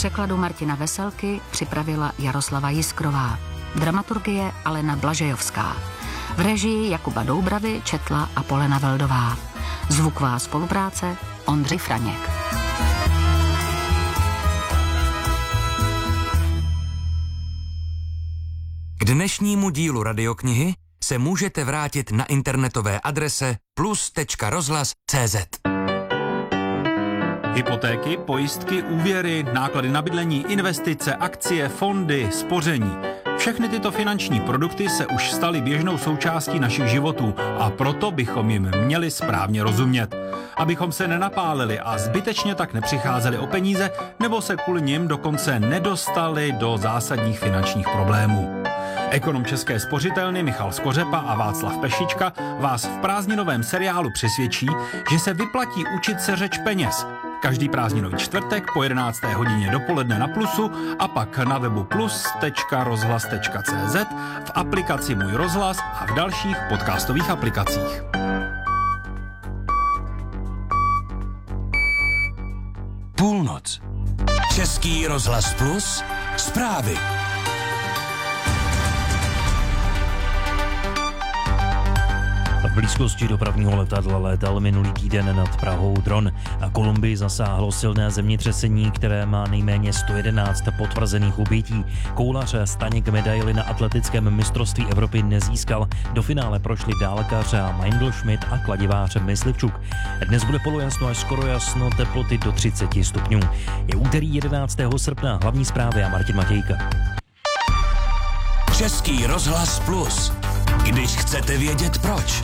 překladu Martina Veselky připravila Jaroslava Jiskrová. Dramaturgie Alena Blažejovská. V režii Jakuba Doubravy četla Apolena Veldová. Zvuková spolupráce Ondřej Franěk. K dnešnímu dílu Radioknihy se můžete vrátit na internetové adrese plus.rozhlas.cz. Hypotéky, pojistky, úvěry, náklady na bydlení, investice, akcie, fondy, spoření. Všechny tyto finanční produkty se už staly běžnou součástí našich životů a proto bychom jim měli správně rozumět. Abychom se nenapálili a zbytečně tak nepřicházeli o peníze nebo se kvůli nim dokonce nedostali do zásadních finančních problémů. Ekonom České spořitelny Michal Skořepa a Václav Pešička vás v prázdninovém seriálu přesvědčí, že se vyplatí učit se řeč peněz. Každý prázdninový čtvrtek po 11. hodině dopoledne na Plusu a pak na webu plus.rozhlas.cz, v aplikaci Můj rozhlas a v dalších podcastových aplikacích. Půlnoc. Český rozhlas Plus. Zprávy. V blízkosti dopravního letadla létal minulý týden nad Prahou dron. A Kolumbii zasáhlo silné zemětřesení, které má nejméně 111 potvrzených obětí. Koulař Staněk medaili na atletickém mistrovství Evropy nezískal. Do finále prošli dálkař Meindl Schmidt a kladivář Myslivčuk. Dnes bude polojasno až skoro jasno, teploty do 30 stupňů. Je úterý 11. srpna, hlavní zprávy a Martin Matějka. Český rozhlas Plus. Když chcete vědět proč.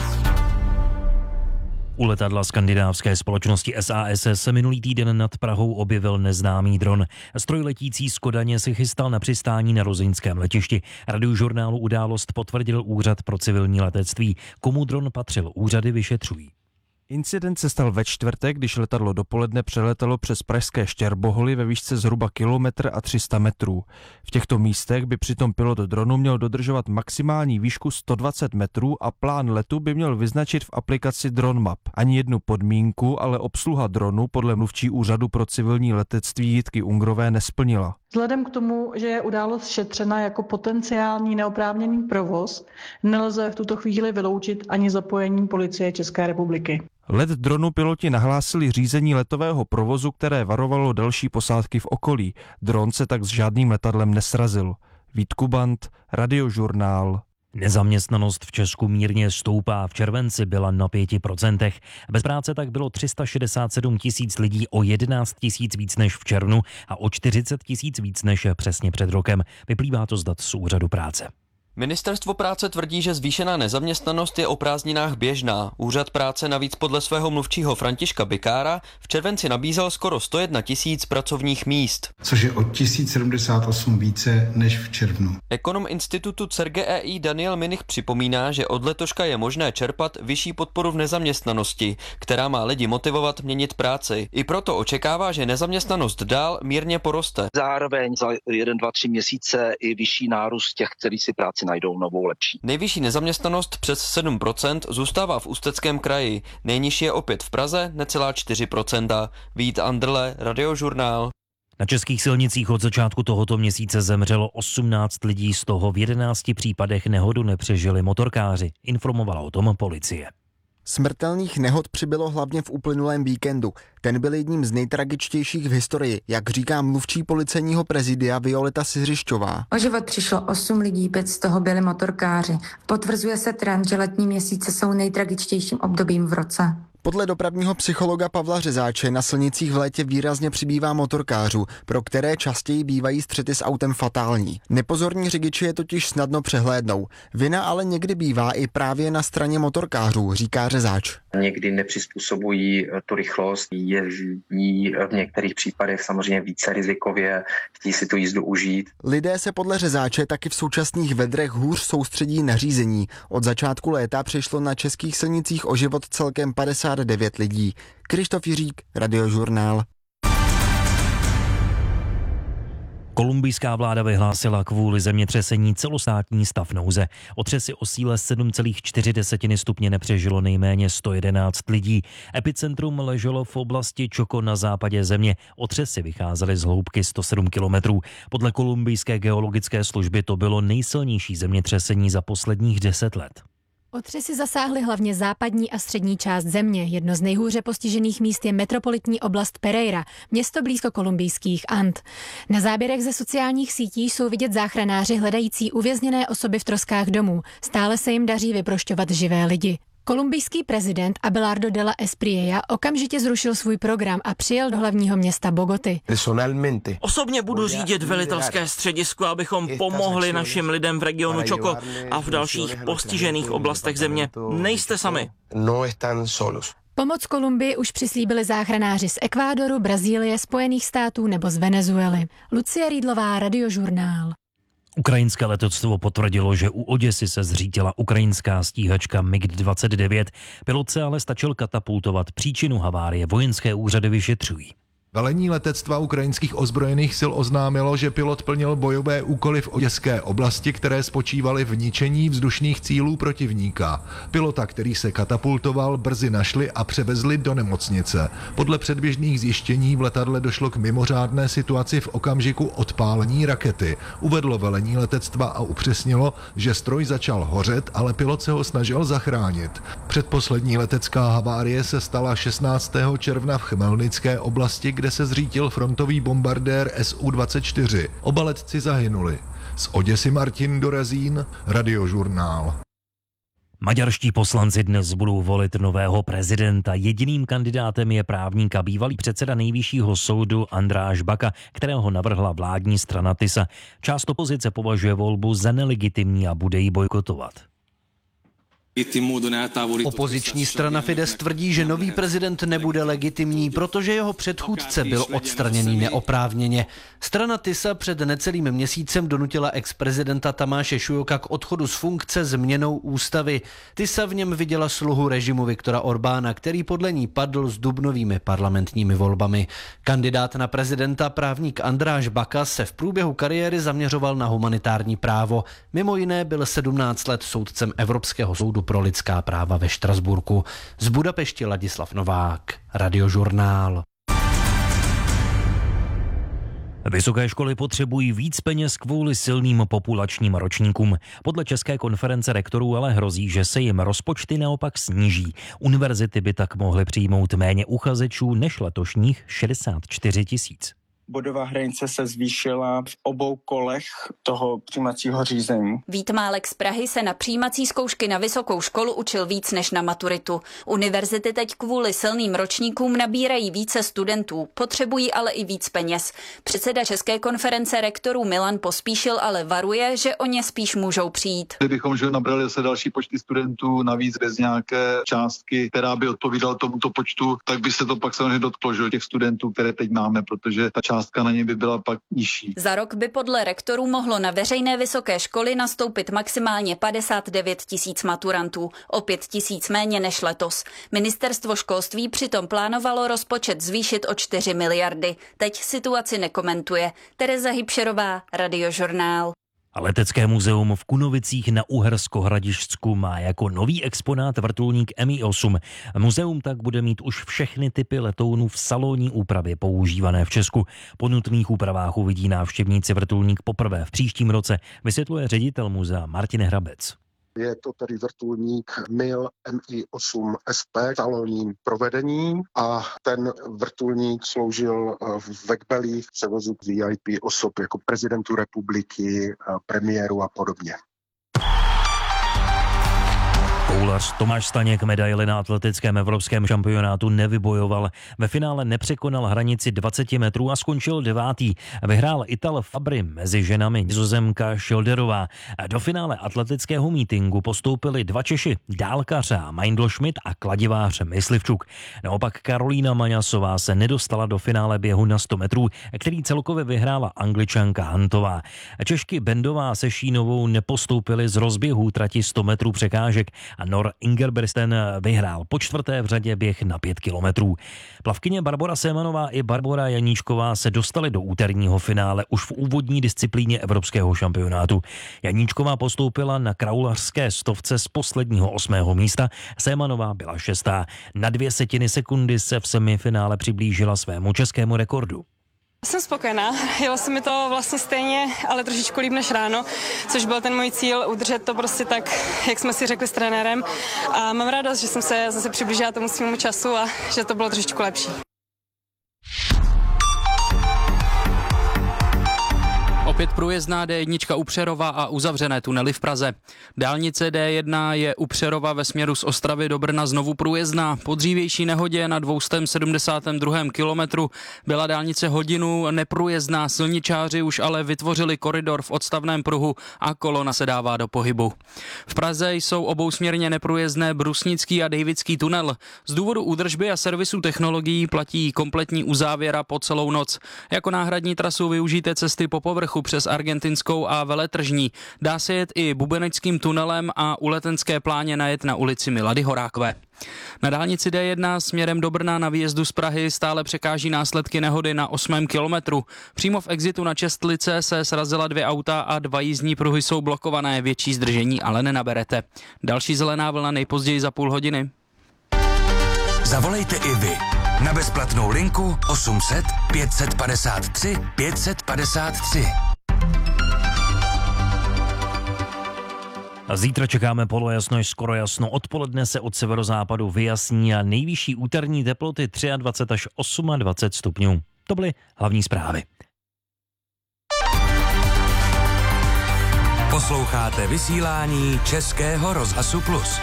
U letadla skandinávské společnosti SAS se minulý týden nad Prahou objevil neznámý dron. Stroj letící z Kodaně se chystal na přistání na rozyňském letišti. Radiožurnálu Událost potvrdil Úřad pro civilní letectví. Komu dron patřil, úřady vyšetřují. Incident se stal ve čtvrtek, když letadlo dopoledne přeletelo přes pražské Štěrboholy ve výšce zhruba 1,3 metrů. V těchto místech by přitom pilot dronu měl dodržovat maximální výšku 120 metrů a plán letu by měl vyznačit v aplikaci DroneMap. Ani jednu podmínku, ale obsluha dronu podle mluvčí Úřadu pro civilní letectví Jitky Ungrové nesplnila. Vzhledem k tomu, že je událost šetřena jako potenciální neoprávněný provoz, nelze v tuto chvíli vyloučit ani zapojení Policie České republiky. Let dronu piloti nahlásili řízení letového provozu, které varovalo další posádky v okolí. Dron se tak s žádným letadlem nesrazil. Vít Kubant, Radiožurnál. Nezaměstnanost v Česku mírně stoupá, v červenci byla na 5%. Bez práce tak bylo 367 000 lidí, o 11 000 víc než v červnu a o 40 000 víc než přesně před rokem. Vyplývá to z dat z Úřadu práce. Ministerstvo práce tvrdí, že zvýšená nezaměstnanost je o prázdninách běžná. Úřad práce navíc podle svého mluvčího Františka Bikára v červenci nabízel skoro 101 000 pracovních míst. Což je o 1078 více než v červnu. Ekonom institutu CERGEI Daniel Minich připomíná, že od letoška je možné čerpat vyšší podporu v nezaměstnanosti, která má lidi motivovat měnit práci. I proto očekává, že nezaměstnanost dál mírně poroste. Zároveň za 1, 2, 3 měsíce i vyšší nárůst těch, kteří si práci najdou novou lepší. Nejvyšší nezaměstnanost přes 7% zůstává v Ústeckém kraji. Nejnižší je opět v Praze, necelá 4%. Vít Andrle, Radiožurnál. Na českých silnicích od začátku tohoto měsíce zemřelo 18 lidí, z toho v 11 případech nehodu nepřežili motorkáři, informovala o tom policie. Smrtelných nehod přibylo hlavně v uplynulém víkendu. Ten byl jedním z nejtragičtějších v historii, jak říká mluvčí policejního prezidia Violeta Siřišťová. O život přišlo 8 lidí, 5 z toho byli motorkáři. Potvrzuje se trend, že letní měsíce jsou nejtragičtějším obdobím v roce. Podle dopravního psychologa Pavla Řezáče na silnicích v létě výrazně přibývá motorkářů, pro které častěji bývají střety s autem fatální. Nepozorní řidiči je totiž snadno přehlédnou. Vina ale někdy bývá i právě na straně motorkářů, říká Řezáč. Někdy nepřizpůsobují tu rychlost, jezdí v některých případech samozřejmě více rizikově, chtějí si tu jízdu užít. Lidé se podle Řezáče taky v současných vedrech hůř soustředí na řízení. Od začátku léta přišlo na českých silnicích o život celkem 59 lidí. Krištof Jiřík, Radiožurnál. Kolumbijská vláda vyhlásila kvůli zemětřesení celostátní stav nouze. Otřesy o síle 7,4 stupně nepřežilo nejméně 111 lidí. Epicentrum leželo v oblasti Chocó na západě země. Otřesy vycházely z hloubky 107 kilometrů. Podle kolumbijské geologické služby to bylo nejsilnější zemětřesení za posledních 10 let. Otřesy zasáhly hlavně západní a střední část země. Jedno z nejhůře postižených míst je metropolitní oblast Pereira, město blízko kolumbijských And. Na záběrech ze sociálních sítí jsou vidět záchranáři hledající uvězněné osoby v troskách domů. Stále se jim daří vyprošťovat živé lidi. Kolumbijský prezident Abelardo de la Espriella okamžitě zrušil svůj program a přijel do hlavního města Bogoty. Osobně budu řídit velitelské středisko, abychom pomohli našim lidem v regionu Chocó a v dalších postižených oblastech země. Nejste sami. Pomoc Kolumbii už přislíbili záchranáři z Ekvádoru, Brazílie, Spojených států nebo z Venezuely. Lucie Rýdlová, Radiožurnál. Ukrajinské letectvo potvrdilo, že u Oděsy se zřítila ukrajinská stíhačka MiG-29. Pilot se ale stačil katapultovat. Příčinu havárie vojenské úřady vyšetřují. Velení letectva ukrajinských ozbrojených sil oznámilo, že pilot plnil bojové úkoly v oděské oblasti, které spočívaly v ničení vzdušných cílů protivníka. Pilota, který se katapultoval, brzy našli a převezli do nemocnice. Podle předběžných zjištění v letadle došlo k mimořádné situaci v okamžiku odpálení rakety. Uvedlo velení letectva a upřesnilo, že stroj začal hořet, ale pilot se ho snažil zachránit. Předposlední letecká havárie se stala 16. června v Chmelnické oblasti, kde se zřítil frontový bombardér Su-24. Oba letci zahynuli. Z Oděsy Martin Dorazín, Radiožurnál. Maďarští poslanci dnes budou volit nového prezidenta. Jediným kandidátem je právník a bývalý předseda nejvyššího soudu András Baka, kterého navrhla vládní strana TISA. Část opozice považuje volbu za nelegitimní a bude ji bojkotovat. Opoziční strana Fidesz tvrdí, že nový prezident nebude legitimní, protože jeho předchůdce byl odstraněný neoprávněně. Strana TISA před necelým měsícem donutila ex-prezidenta Tamáše Šujoka k odchodu z funkce změnou ústavy. TISA v něm viděla sluhu režimu Viktora Orbána, který podle ní padl s dubnovými parlamentními volbami. Kandidát na prezidenta, právník András Baka, se v průběhu kariéry zaměřoval na humanitární právo. Mimo jiné byl 17 let soudcem Evropského soudu pro lidská práva ve Štrasburku. Z Budapešti Ladislav Novák, Radiožurnál. Vysoké školy potřebují víc peněz kvůli silným populačním ročníkům. Podle České konference rektorů ale hrozí, že se jim rozpočty naopak sníží. Univerzity by tak mohly přijmout méně uchazečů než letošních 64 000. Bodová hranice se zvýšila v obou kolech toho přijímacího řízení. Vít Málek z Prahy se na přijímací zkoušky na vysokou školu učil víc než na maturitu. Univerzity teď kvůli silným ročníkům nabírají více studentů, potřebují ale i víc peněz. Předseda České konference rektorů Milan Pospíšil ale varuje, že o ně spíš můžou přijít. Kdybychom nabrali se další počty studentů, navíc bez nějaké částky, která by odpovídala tomuto počtu, tak by se to pak samozřejmě dotklo, že těch studentů, které teď máme, protože ta částka na ně by byla pak nižší. Za rok by podle rektorů mohlo na veřejné vysoké školy nastoupit maximálně 59 000 maturantů, o 5 000 méně než letos. Ministerstvo školství přitom plánovalo rozpočet zvýšit o 4 miliardy. Teď situaci nekomentuje. Tereza Hybšerová, Radiožurnál. A Letecké muzeum v Kunovicích na Uhersko-Hradišťsku má jako nový exponát vrtulník Mi-8. Muzeum tak bude mít už všechny typy letounů v salonní úpravě používané v Česku. Po nutných úpravách uvidí návštěvníci vrtulník poprvé v příštím roce, vysvětluje ředitel muzea Martin Hrabec. Je to tedy vrtulník MIL Mi-8 SP v salonním provedení a ten vrtulník sloužil v Vekbelích v převozu VIP osob jako prezidentu republiky, premiéru a podobně. Koulař Tomáš Staněk medaili na atletickém evropském šampionátu nevybojoval. Ve finále nepřekonal hranici 20 metrů a skončil 9. Vyhrál Ital Fabry, mezi ženami Nizozemka Šilderová. Do finále atletického mítinku postoupili 2 Češi, dálkař Meindl Schmidt a kladivář Myslivčuk. Naopak Karolína Maňasová se nedostala do finále běhu na 100 metrů, který celkově vyhrála Angličanka Hantová. Češky Bendová se Šínovou nepostoupily z rozběhů trati 100 metrů překážek a Nor Ingebrigtsen vyhrál po 4. v řadě běh na 5 kilometrů. Plavkyně Barbora Semanová i Barbora Janíčková se dostaly do úterního finále už v úvodní disciplíně evropského šampionátu. Janíčková postoupila na kraulařské stovce z posledního 8. místa, Semanová byla 6. Na 0,2 sekundy se v semifinále přiblížila svému českému rekordu. Jsem spokojená, jelo se mi to vlastně stejně, ale trošičku líp než ráno, což byl ten můj cíl, udržet to prostě tak, jak jsme si řekli s trenérem. A mám radost, že jsem se zase přiblížila tomu svému času a že to bylo trošičku lepší. Opět průjezdná D1 u Přerova a uzavřené tunely v Praze. Dálnice D1 je u Přerova ve směru z Ostravy do Brna znovu průjezdná. Po dřívější nehodě na 272. kilometru byla dálnice hodinu neprůjezdná. Silničáři už ale vytvořili koridor v odstavném pruhu a kolona se dává do pohybu. V Praze jsou obousměrně neprůjezdné Brusnický a Davidský tunel. Z důvodu údržby a servisu technologií platí kompletní uzávěra po celou noc. Jako náhradní trasu využijte cesty po povrchu přes Argentinskou a Veletržní. Dá se jet i Bubeneckým tunelem a u Letenské pláně najet na ulici Milady Horákové. Na dálnici D1 směrem do Brna na výjezdu z Prahy stále překáží následky nehody na 8. kilometru. Přímo v exitu na Čestlice se srazila 2 auta a 2 jízdní pruhy jsou blokované, větší zdržení ale nenaberete. Další zelená vlna nejpozději za půl hodiny. Zavolejte i vy na bezplatnou linku 800 553 553. Zítra čekáme polojasno až skoro jasno. Odpoledne se od severozápadu vyjasní a nejvyšší úterní teploty 23 až 28 stupňů. To byly hlavní zprávy. Posloucháte vysílání Českého rozhlasu Plus.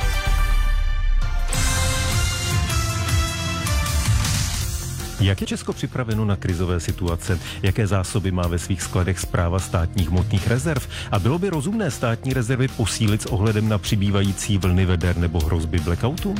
Jak je Česko připraveno na krizové situace? Jaké zásoby má ve svých skladech Správa státních hmotných rezerv? A bylo by rozumné státní rezervy posílit s ohledem na přibývající vlny veder nebo hrozby blackoutu?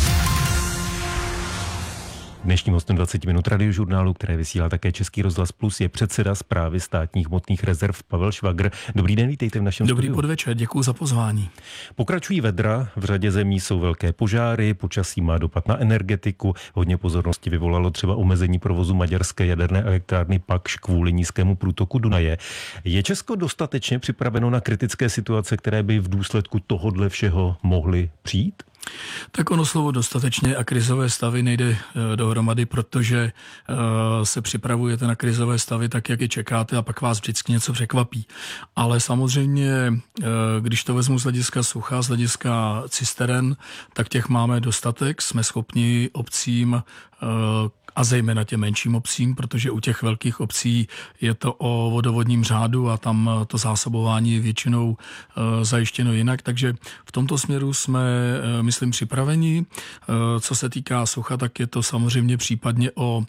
Dnešním hostem 20 minut radiožurnálu, které vysílá také Český rozhlas Plus, je předseda Správy státních hmotných rezerv Pavel Švagr. Dobrý den, vítejte v našem studiu. Dobrý podvečer, děkuji za pozvání. Pokračují vedra, v řadě zemí jsou velké požáry, počasí má dopad na energetiku, hodně pozornosti vyvolalo třeba omezení provozu maďarské jaderné elektrárny Pakš kvůli nízkému průtoku Dunaje. Je Česko dostatečně připraveno na kritické situace, které by v důsledku tohodle všeho mohly přijít? Tak ono slovo dostatečně a krizové stavy nejde dohromady, protože se připravujete na krizové stavy tak, jak je čekáte a pak vás vždycky něco překvapí. Ale samozřejmě, když to vezmu z hlediska sucha, z hlediska cisteren, tak těch máme dostatek. Jsme schopni obcím a zejména těm menším obcím, protože u těch velkých obcí je to o vodovodním řádu a tam to zásobování je většinou zajištěno jinak, takže v tomto směru jsme, myslím, připraveni. Co se týká sucha, tak je to samozřejmě případně o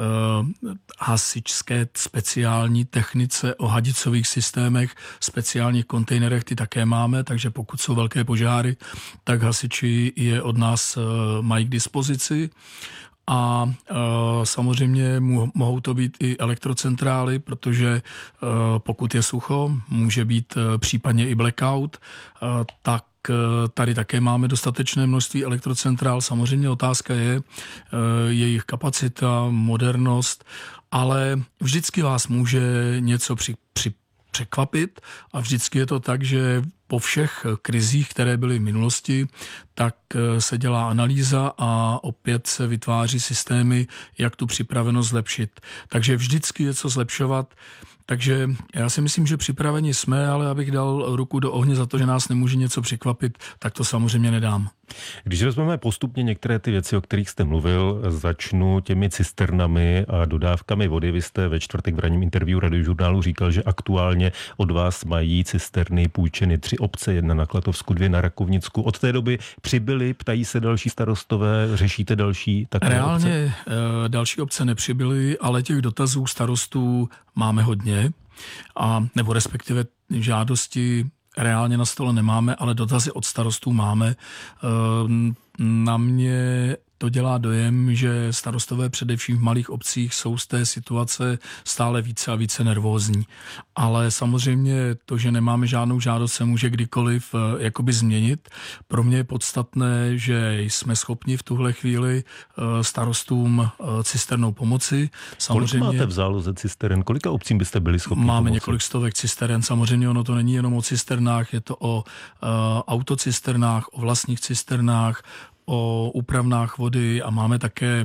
hasičské speciální technice, o hadicových systémech, speciálních kontejnerech, ty také máme, takže pokud jsou velké požáry, tak hasiči je od nás mají k dispozici. A samozřejmě mohou to být i elektrocentrály, protože pokud je sucho, může být případně i blackout, tak tady také máme dostatečné množství elektrocentrál. Samozřejmě otázka je jejich kapacita, modernost, ale vždycky vás může něco překvapit a vždycky je to tak, že po všech krizích, které byly v minulosti, tak se dělá analýza a opět se vytváří systémy, jak tu připravenost zlepšit. Takže vždycky je co zlepšovat. Takže já si myslím, že připraveni jsme, ale abych dal ruku do ohně za to, že nás nemůže něco překvapit, tak to samozřejmě nedám. Když vezmeme postupně některé ty věci, o kterých jste mluvil, začnu těmi cisternami a dodávkami vody. Vy jste ve čtvrtek v ranním interview radiožurnálu říkal, že aktuálně od vás mají cisterny půjčeny 3 obce, 1 na Klatovsku, 2 na Rakovnicku. Od té doby přibyly, ptají se další starostové, řešíte další takové reálně obce? Další obce nepřibyly, ale těch dotazů starostů máme hodně, nebo respektive žádosti reálně na stole nemáme, ale dotazy od starostů máme. Na mě to dělá dojem, že starostové především v malých obcích jsou z té situace stále více a více nervózní. Ale samozřejmě to, že nemáme žádnou žádost, se může kdykoliv jakoby změnit. Pro mě je podstatné, že jsme schopni v tuhle chvíli starostům cisternou pomoci. Samozřejmě, kolik máte v záloze cisteren? Kolika obcím byste byli schopni Máme pomoci? několik stovek cisteren. Samozřejmě ono to není jenom o cisternách, je to o autocisternách, o vlastních cisternách, o úpravnách vody a máme také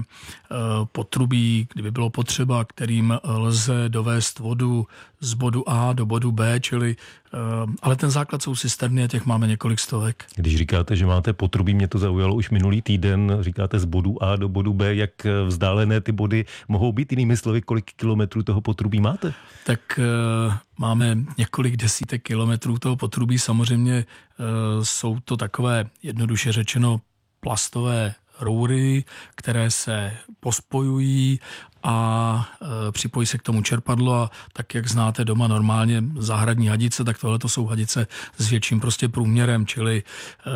potrubí, kdyby bylo potřeba, kterým lze dovést vodu z bodu A do bodu B, čili ale ten základ jsou cisterny a těch máme několik stovek. Když říkáte, že máte potrubí, mě to zaujalo už minulý týden, říkáte z bodu A do bodu B, jak vzdálené ty body mohou být, jinými slovy, kolik kilometrů toho potrubí máte? Tak máme několik desítek kilometrů toho potrubí, samozřejmě jsou to takové, jednoduše řečeno, plastové roury, které se pospojují a připojí se k tomu čerpadlo a tak, jak znáte doma normálně zahradní hadice, tak tohle to jsou hadice s větším prostě průměrem, čili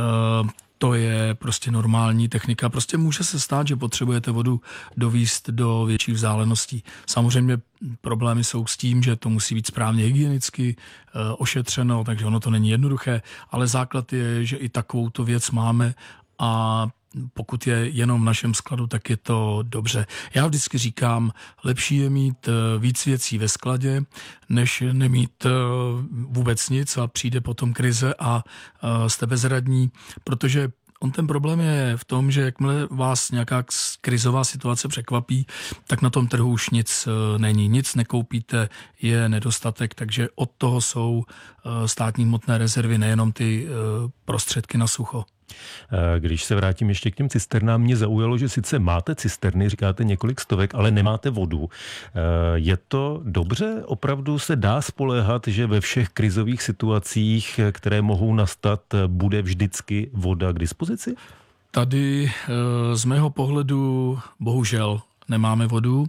to je prostě normální technika. Prostě může se stát, že potřebujete vodu dovízt do větších vzdáleností. Samozřejmě problémy jsou s tím, že to musí být správně hygienicky ošetřeno, takže ono to není jednoduché, ale základ je, že i takovouto věc máme a pokud je jenom v našem skladu, tak je to dobře. Já vždycky říkám, lepší je mít víc věcí ve skladě, než nemít vůbec nic a přijde potom krize a jste bezradní, protože ten problém je v tom, že jakmile vás nějaká krizová situace překvapí, tak na tom trhu už nic není. Nic nekoupíte, je nedostatek, takže od toho jsou státní hmotné rezervy, nejenom ty prostředky na sucho. Když se vrátím ještě k těm cisternám, mě zaujalo, že sice máte cisterny, říkáte několik stovek, ale nemáte vodu. Je to dobře? Opravdu se dá spoléhat, že ve všech krizových situacích, které mohou nastat, bude vždycky voda k dispozici? Tady z mého pohledu bohužel nemáme vodu.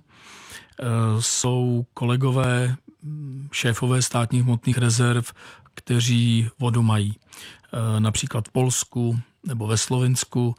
Jsou kolegové, šéfové státních hmotných rezerv, kteří vodu mají. Například v Polsku nebo ve Slovinsku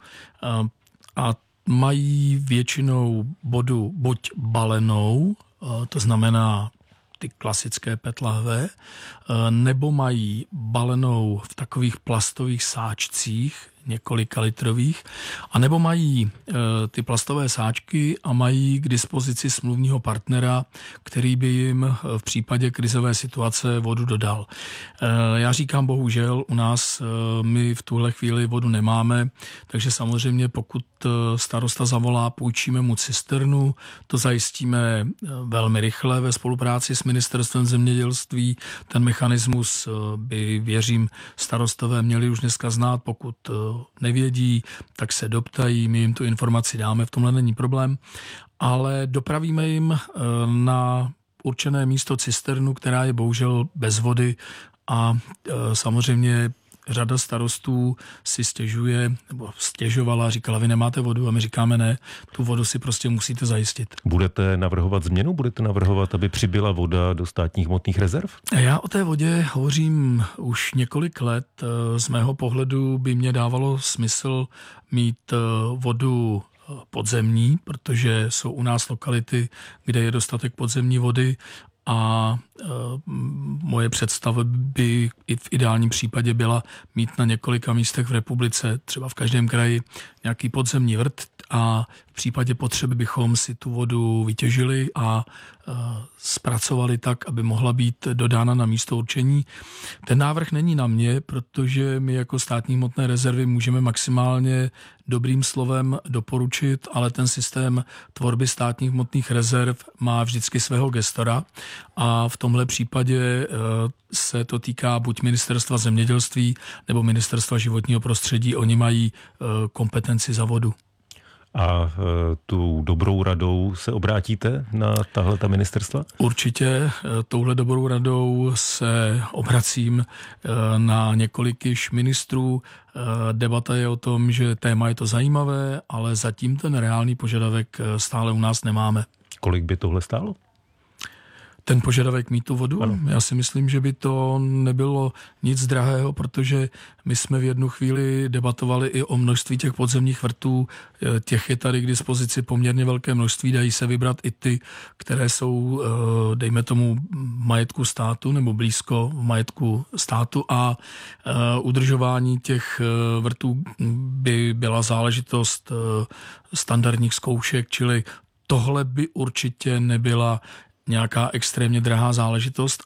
a mají většinou vodu buď balenou, to znamená ty klasické PET lahve, nebo mají balenou v takových plastových sáčcích, několika litrových, anebo mají ty plastové sáčky a mají k dispozici smluvního partnera, který by jim v případě krizové situace vodu dodal. Já říkám bohužel, u nás my v tuhle chvíli vodu nemáme, takže samozřejmě pokud starosta zavolá, půjčíme mu cisternu, to zajistíme velmi rychle ve spolupráci s Ministerstvem zemědělství. Ten mechanismus by, věřím, starostové měli už dneska znát, pokud nevědí, tak se doptají, my jim tu informaci dáme, v tomhle není problém, ale dopravíme jim na určené místo cisternu, která je bohužel bez vody a samozřejmě řada starostů si stěžuje, nebo stěžovala, říkala, vy nemáte vodu a my říkáme ne, tu vodu si prostě musíte zajistit. Budete navrhovat změnu? Budete navrhovat, aby přibyla voda do státních hmotných rezerv? Já o té vodě hovořím už několik let. Z mého pohledu by mě dávalo smysl mít vodu podzemní, protože jsou u nás lokality, kde je dostatek podzemní vody a moje představa by i v ideálním případě byla mít na několika místech v republice, třeba v každém kraji, nějaký podzemní vrt a v případě potřeby bychom si tu vodu vytěžili a zpracovali tak, aby mohla být dodána na místo určení. Ten návrh není na mě, protože my jako státní hmotné rezervy můžeme maximálně dobrým slovem doporučit, ale ten systém tvorby státních hmotných rezerv má vždycky svého gestora a v tomhle případě se to týká buď Ministerstva zemědělství nebo Ministerstva životního prostředí. Oni mají kompetenci za vodu. A tu dobrou radou se obrátíte na tahleta ministerstva? Určitě touhle dobrou radou se obracím na několik již ministrů. Debata je o tom, že téma je to zajímavé, ale zatím ten reálný požadavek stále u nás nemáme. Kolik by tohle stálo? Ten požadavek mít tu vodu? Ano. Já si myslím, že by to nebylo nic drahého, protože my jsme v jednu chvíli debatovali i o množství těch podzemních vrtů. Těch je tady k dispozici poměrně velké množství, dají se vybrat i ty, které jsou, dejme tomu, majetku státu nebo blízko majetku státu a udržování těch vrtů by byla záležitost standardních zkoušek, čili tohle by určitě nebyla nějaká extrémně drahá záležitost